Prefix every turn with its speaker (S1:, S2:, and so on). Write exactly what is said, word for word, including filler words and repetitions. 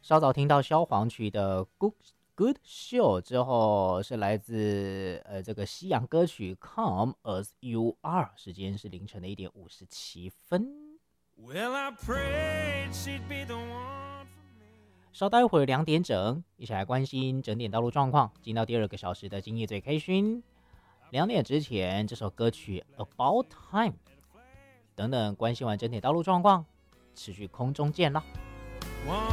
S1: 稍早听到萧煌曲的 Good Good Show 之后，是来自呃这个西洋歌曲 Come As You Are， 时间是凌晨的一点五十七分。Well, I prayed she'd be the one for me. 稍待会儿两点整，一起来关心整点道路状况。进到第二个小时的今夜最 K 讯，两点之前这首歌曲 About Time 等等，关心完整点道路状况，持续空中见啦。